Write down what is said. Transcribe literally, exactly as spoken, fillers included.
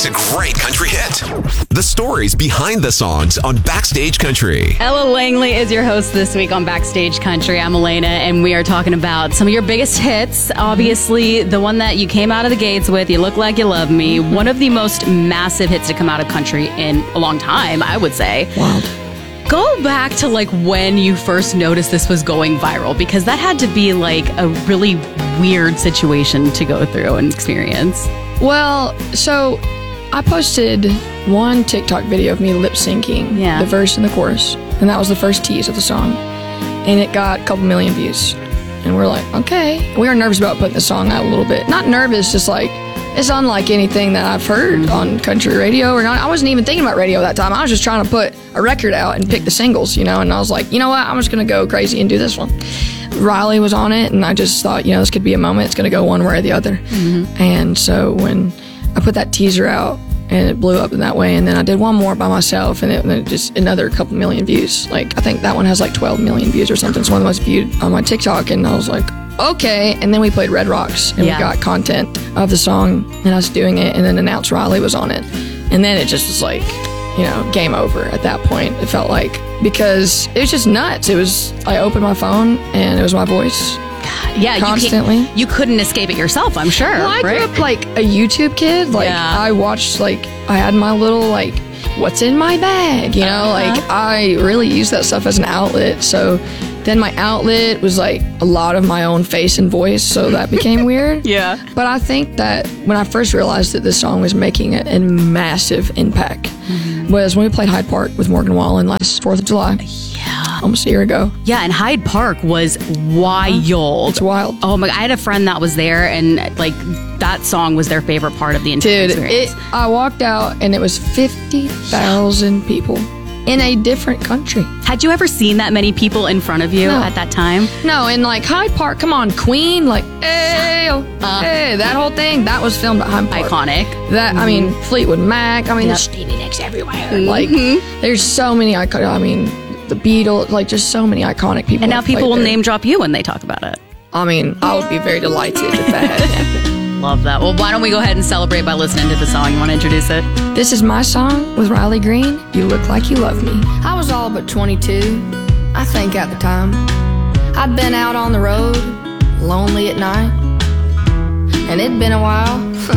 makes a great country hit. The stories behind the songs on Backstage Country. Ella Langley is your host this week on Backstage Country. I'm Elena, and we are talking about some of your biggest hits. Obviously, the one that you came out of the gates with, You Look Like You Love Me, one of the most massive hits to come out of country in a long time, I would say. Wild. Go back to like when you first noticed this was going viral, because that had to be like a really weird situation to go through and experience. Well, so I posted one TikTok video of me lip syncing Yeah. the verse and the chorus, and that was the first tease of the song, and it got a couple million views. And we're like, okay. We were nervous about putting the song out a little bit. Not nervous, just like, it's unlike anything that I've heard mm-hmm. on country radio. Or not. I wasn't even thinking about radio that time. I was just trying to put a record out and pick the singles, you know, and I was like, you know what, I'm just going to go crazy and do this one. Riley was on it, and I just thought, you know, this could be a moment. It's going to go one way or the other. Mm-hmm. And so when I put that teaser out, and it blew up in that way, and then I did one more by myself, and it, and it just another couple million views. Like, I think that one has like twelve million views or something. It's one of the most viewed on my TikTok, and I was like, okay. And then we played Red Rocks, and yeah. we got content of the song, and I was doing it, and then announced Riley was on it. And then it just was like, you know, game over at that point. It felt like, because it was just nuts. It was, I opened my phone, and it was my voice. Yeah, constantly. You, you couldn't escape it yourself, I'm sure. Well, I right? grew up like a YouTube kid. Like, yeah. I watched, like, I had my little, like, what's in my bag, you know? Uh-huh. Like, I really used that stuff as an outlet. So then my outlet was, like, a lot of my own face and voice, so that became weird. Yeah. But I think that when I first realized that this song was making a, a massive impact mm-hmm. was when we played Hyde Park with Morgan Wallen last fourth of July. Yeah. Almost a year ago. Yeah, and Hyde Park was wild. It's wild. Oh my, I had a friend that was there, and like that song was their favorite part of the entire Dude, experience. It, I walked out, and it was fifty thousand people in a different country. Had you ever seen that many people in front of you no. at that time? No, and like Hyde Park, come on, Queen, like, hey, oh, uh, hey, that whole thing, that was filmed at Hyde Park. Iconic. That, mm-hmm. I mean, Fleetwood Mac, I mean, yep. there's Stevie Nicks everywhere. Mm-hmm. Like, there's so many iconic, I mean, the Beatles, like, just so many iconic people. And now people will there. name drop you when they talk about it. I mean, I would be very delighted if that had happened. Love that. Well, why don't we go ahead and celebrate by listening to the song? You want to introduce it? This is my song with Riley Green, You Look Like You Love Me. I was all but twenty-two, I think at the time. I'd been out on the road, lonely at night, and it'd been a while